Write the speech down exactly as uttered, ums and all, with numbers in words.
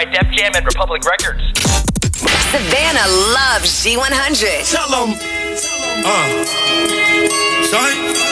Def Jam and Republic Records. Savannah loves G one hundred. Tell them. Uh. Son.